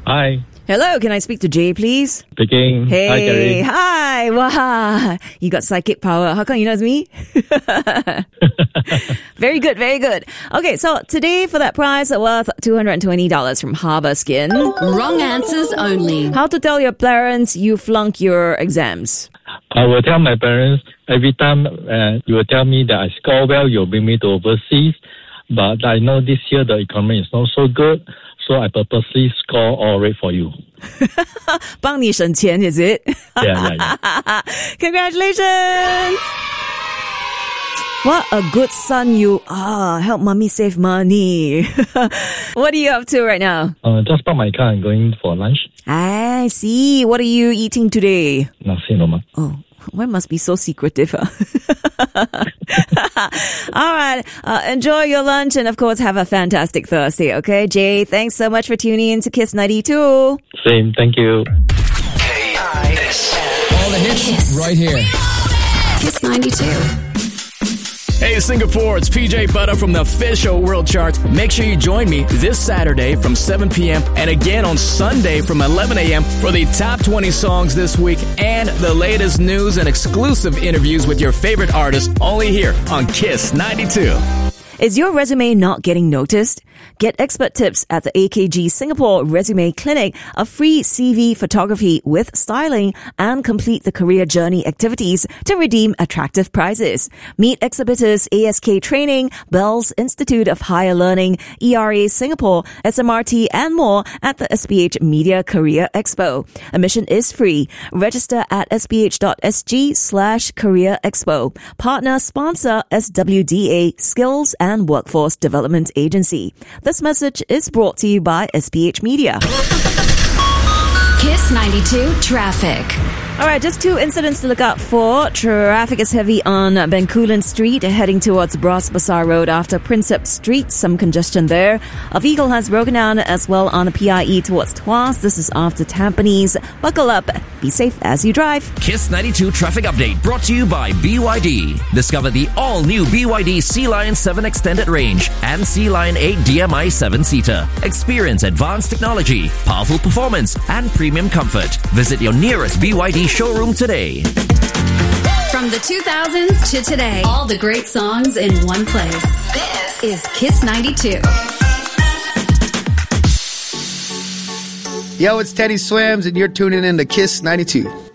Hi. Hello, can I speak to Jay, please? Speaking. Hey, Hi, Gary. hi. Wow, you got psychic power. How come you know it's me? Very good, very good. Okay, so today for that prize worth $220 from Harbour Skin. Wrong answers only. How to tell your parents you flunk your exams? I will tell my parents every time you will tell me that I score well, you'll bring me to overseas. But I know this year the economy is not so good, so I purposely score all right for you. 帮你省钱, is it? Yeah. Congratulations! What a good son you are. Help mommy save money. What are you up to right now? Just park my car and going for lunch. I see. What are you eating today? Nasi lemak. Oh, why must be so secretive? All right. Enjoy your lunch and, of course, have a fantastic Thursday, okay? Jay, thanks so much for tuning in to Kiss 92. Same, thank you. All the hits right here. Kiss 92. Hey Singapore, it's PJ Butter from the official World Charts. Make sure you join me this Saturday from 7 p.m. and again on Sunday from 11 a.m. for the top 20 songs this week and the latest news and exclusive interviews with your favorite artists only here on Kiss 92. Is your resume not getting noticed? Get expert tips at the AKG Singapore Resume Clinic, a free CV photography with styling, and complete the career journey activities to redeem attractive prizes. Meet exhibitors ASK Training, Bells Institute of Higher Learning, ERA Singapore, SMRT, and more at the SPH Media Career Expo. Admission is free. Register at sph.sg/Career Expo. Partner sponsor SWDA Skills and Workforce Development Agency. This message is brought to you by SPH Media. Kiss 92 Traffic. All right, just 2 incidents to look out for. Traffic is heavy on Bencoolen Street, heading towards Bras Basar Road after Prinsep Street. Some congestion there. A vehicle has broken down as well on the PIE towards Tuas. This is after Tampines. Buckle up. Be safe as you drive. Kiss 92 Traffic Update brought to you by BYD. Discover the all-new BYD Sea Lion 7 Extended Range and Sea Lion 8 DMI 7-seater. Experience advanced technology, powerful performance, and premium comfort. Visit your nearest BYD showroom today. From the 2000s to today, all the great songs in one place. This is Kiss 92. Yo, it's Teddy Swims, and you're tuning in to Kiss 92.